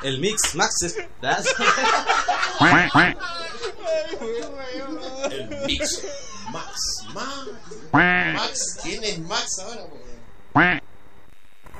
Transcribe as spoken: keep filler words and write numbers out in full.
El Mix Max. ¿Verdad? El Mix Max. Max. Max. ¿Quién es Max ahora?